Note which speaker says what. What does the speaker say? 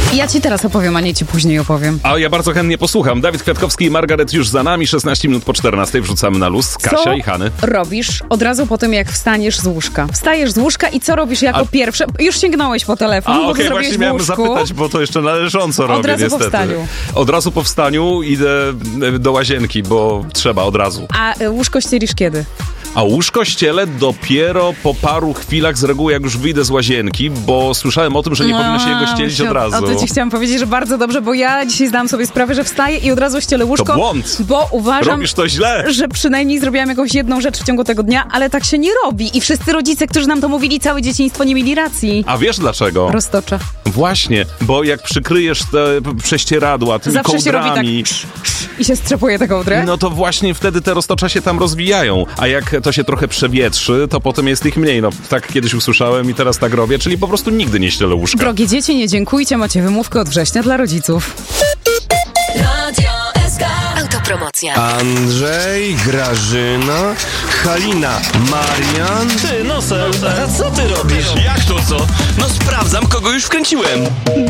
Speaker 1: Ja ci teraz opowiem, a nie ci później opowiem.
Speaker 2: A ja bardzo chętnie posłucham. Dawid Kwiatkowski i Margaret już za nami. 16 minut po 14 wrzucamy na luz. Kasia i Hany.
Speaker 1: Robisz od razu po tym, jak wstaniesz z łóżka? Wstajesz z łóżka i co robisz jako pierwsze? Już sięgnąłeś po telefon, bo to zrobiłeś
Speaker 2: właśnie
Speaker 1: w
Speaker 2: miałem
Speaker 1: łóżku.
Speaker 2: zapytać, bo to jeszcze należąco robię,
Speaker 1: Od razu
Speaker 2: niestety.
Speaker 1: po wstaniu.
Speaker 2: Od razu po wstaniu idę do łazienki, bo trzeba od razu.
Speaker 1: A łóżko ścielisz kiedy?
Speaker 2: A łóżko ścielę dopiero po paru chwilach, z reguły jak już wyjdę z łazienki, bo słyszałem o tym, że nie powinno się jego ścielić od razu.
Speaker 1: A to ci chciałam powiedzieć, że bardzo dobrze, bo ja dzisiaj zdałam sobie sprawę, że wstaję i od razu ścielę łóżko.
Speaker 2: To błąd.
Speaker 1: Bo uważam,
Speaker 2: Robisz to źle.
Speaker 1: że przynajmniej zrobiłam jakąś jedną rzecz w ciągu tego dnia, ale tak się nie robi. I wszyscy rodzice, którzy nam to mówili całe dzieciństwo, nie mieli racji.
Speaker 2: A wiesz dlaczego?
Speaker 1: Roztocza.
Speaker 2: Właśnie, bo jak przykryjesz te prześcieradła tymi
Speaker 1: Zawsze się robi
Speaker 2: kołdrami,
Speaker 1: tak i się strzepuje tę kołdrę.
Speaker 2: no to właśnie wtedy te roztocza się tam rozwijają. A jak to się trochę przewietrzy, to potem jest ich mniej. No tak kiedyś usłyszałem i teraz tak robię, czyli po prostu nigdy nie ścielę łóżka.
Speaker 1: Drogie dzieci, nie dziękujcie, macie wymówkę od września dla rodziców.
Speaker 3: Radio SK. Autopromocja.
Speaker 4: Andrzej, Grażyna, Halina, Marian.
Speaker 5: Ty, Nosel, a co ty robisz? Jak to co? No sprawdzam, kogo już wkręciłem.